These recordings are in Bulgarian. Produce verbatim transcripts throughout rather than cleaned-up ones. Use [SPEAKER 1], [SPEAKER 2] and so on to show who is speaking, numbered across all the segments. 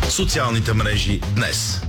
[SPEAKER 1] Социалните мрежи днес.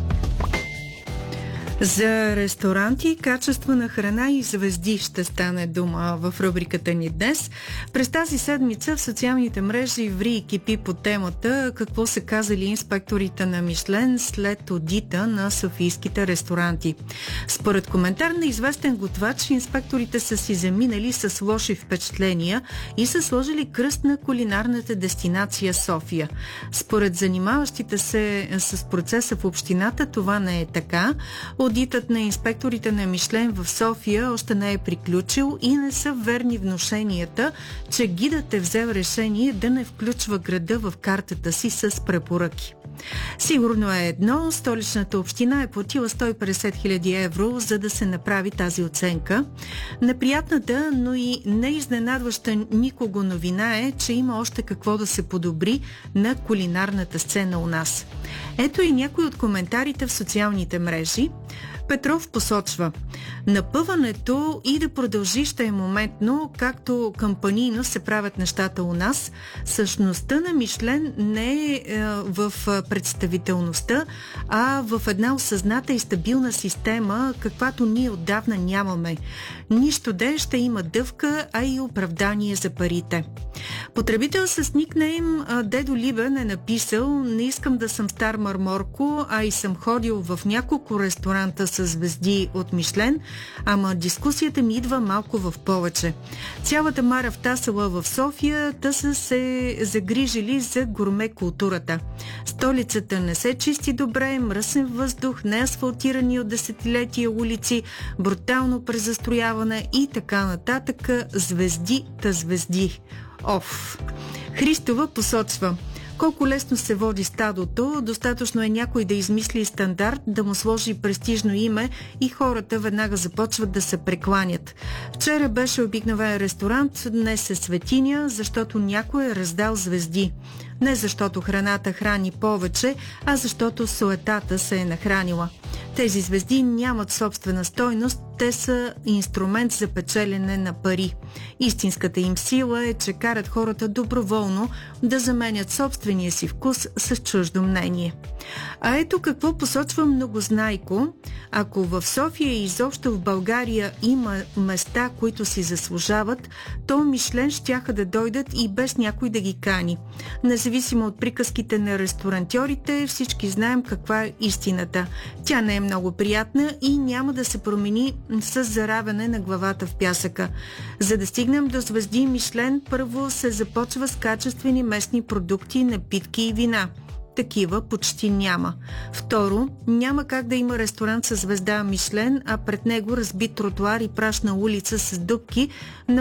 [SPEAKER 2] За ресторанти, качество на храна и звезди ще стане дума в рубриката ни днес. През тази седмица в социалните мрежи ври и кипи по темата какво са казали инспекторите на Мишлен след одита на софийските ресторанти. Според коментар на известен готвач, инспекторите са си заминали с лоши впечатления и са сложили кръст на кулинарната дестинация София. Според занимаващите се с процеса в общината, това не е така. Одитът на инспекторите на Мишлен в София още не е приключил и не са верни внушенията, че гидът е взел решение да не включва града в картата си с препоръки. Сигурно е едно, столичната община е платила сто и петдесет хиляди евро, за да се направи тази оценка. Неприятната, но и неизненадваща никого новина е, че има още какво да се подобри на кулинарната сцена у нас. Ето и някои от коментарите в социалните мрежи. Петров посочва: напъването и да продължи ще е моментно, както кампанийно се правят нещата у нас. Същността на Мишлен не е, е в представителността, а в една осъзната и стабилна система, каквато ние отдавна нямаме. Нищо де ще има дъвка, а и оправдание за парите. Потребител с никнейм Дедо Либен е написал: не искам да съм стар марморко, а и съм ходил в няколко ресторанта с звезди от Мишлен, ама дискусията ми идва малко в повече. Цялата мара втасала в София, да са се загрижили за гурме културата. Столицата не се чисти добре, мръсен въздух, неасфалтирани от десетилетия улици, брутално презастрояване и така нататък. Звезди та звезди. Оф! Христова посочва: колко лесно се води стадото, достатъчно е някой да измисли стандарт, да му сложи престижно име и хората веднага започват да се прекланят. Вчера беше обикновен ресторант, днес е светиня, защото някой е раздал звезди. Не защото храната храни повече, а защото суетата се е нахранила. Тези звезди нямат собствена стойност, те са инструмент за печелене на пари. Истинската им сила е, че карат хората доброволно да заменят собствения си вкус с чуждо мнение. А ето какво посочва многознайко: ако в София и изобщо в България има места, които си заслужават, то Мишлен щяха да дойдат и без някой да ги кани. Независимо от приказките на ресторантьорите, всички знаем каква е истината. Тя не е много приятна и няма да се промени с заравяне на главата в пясъка. За да стигнем до звезди Мишлен, първо се започва с качествени местни продукти, напитки и вина. Такива почти няма. Второ, няма как да има ресторант със звезда Мишлен, а пред него разбит тротуар и прашна улица с дупки,